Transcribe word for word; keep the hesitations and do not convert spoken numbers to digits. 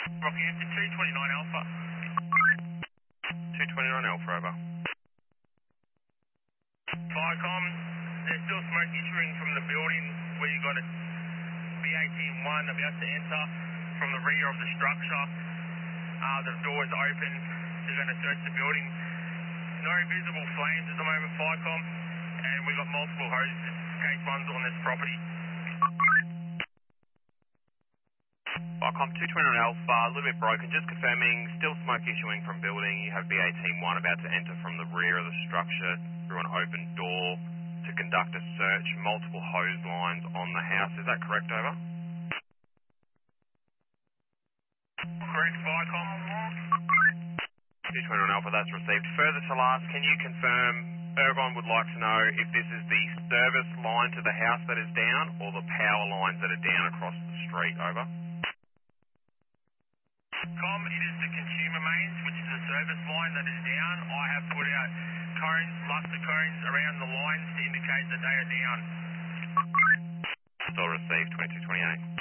Rockhampton two twenty-nine Alpha. two twenty-nine Alpha, over. Viacom, there's still smoke issuing from the building where you got a B eighteen one about to enter from the rear of the structure. Uh, the door is open. They're going to search the building. No visible flames at the moment, Viacom, and we've got multiple hoses, case ones on this property. Viacom two twenty-nine Alpha, a little bit broken. Just confirming, still smoke issuing from building. You have B eighteen one about to enter from the rear of the structure through an open door to conduct a search. Multiple hose lines on the house. Is that correct, over? Correct, Viacom. two twenty-nine Alpha, that's received. Further to last, can you confirm, Ergon would like to know if this is the service line to the house that is down or the power lines that are down across the street, over? Com, it is the consumer mains, which is the service line that is down. I have put out cones, luster cones around the lines to indicate that they are down. Still received, twenty-two twenty-eight.